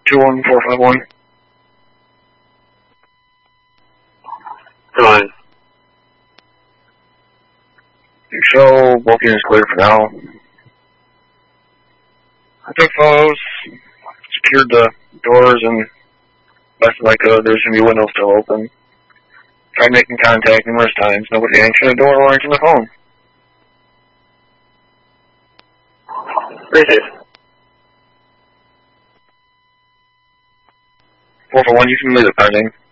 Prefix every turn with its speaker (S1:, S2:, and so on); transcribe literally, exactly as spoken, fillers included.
S1: two one four five one.
S2: Come on.
S1: Show booking is clear for now. I took photos, secured the doors, and best as I could. There's going to be windows still open. Tried making contact numerous times. Nobody answered the door or answered the phone.
S2: Appreciate it.
S1: four four one, you can leave it pending.